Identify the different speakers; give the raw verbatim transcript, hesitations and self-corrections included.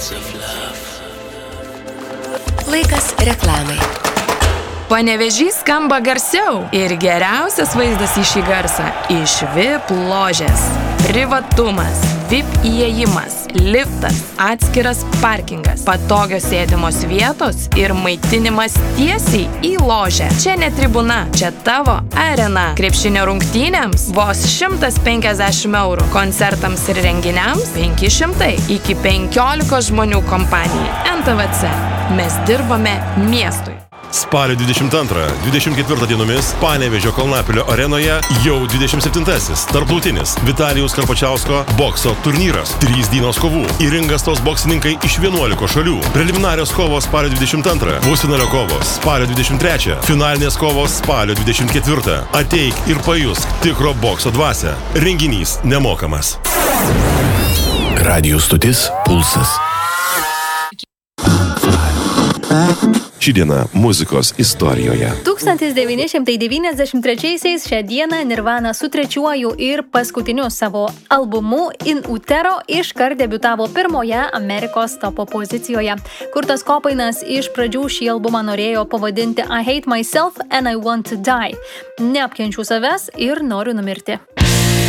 Speaker 1: Laikas reklamai.
Speaker 2: Panevėžys skamba garsiau ir geriausias vaizdas į šį garsą iš V I P ložės. Privatumas, V I P įėjimas, liftas, atskiras parkingas, patogios sėdimos vietos ir maitinimas tiesiai į ložę. Čia ne tribuna, čia tavo arena. Krepšinio rungtynėms vos šimtas penkiasdešimt eurų, koncertams ir renginiams penki šimtai, iki penkiolikos žmonių kompanijai. N T V C. Mes dirbame miestui.
Speaker 3: Spalio dvidešimt antrą dvidešimt ketvirtą dienomis Panevėžio Kalnapilio arenoje jau dvidešimt septintasis tarptautinis Vitalijaus Karpačiausko bokso turnyras. Trys dienos kovų. Į ringą stos boksininkai iš vienuolikos šalių. Preliminarios kovos spalio dvidešimt antrą, pusfinalio kovos spalio dvidešimt trečią, finalinės kovos spalio dvidešimt ketvirtą. Ateik ir pajusk tikro bokso dvasią. Renginys nemokamas.
Speaker 4: Radijo stotis Pulsas.
Speaker 3: Ši diena muzikos istorijoje.
Speaker 5: tūkstantis devyni šimtai devyniasdešimt trečiaisiais šią dieną Nirvana su trečiuoju ir paskutiniu savo albumu In Utero iškart debiutavo pirmoje Amerikos topo pozicijoje. Kurtas Kopainas iš pradžių šį albumą norėjo pavadinti I Hate Myself and I Want to Die. Neapkenčiu savęs ir noriu numirti.